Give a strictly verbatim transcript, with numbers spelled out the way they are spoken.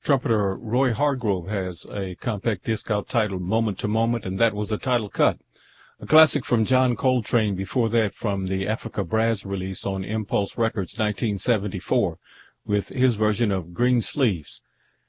Trumpeter Roy Hargrove has a compact disc out titled Moment to Moment, and that was a title cut. A classic from John Coltrane before that from the Africa Brass release on Impulse Records nineteen seventy-four with his version of Green Sleeves.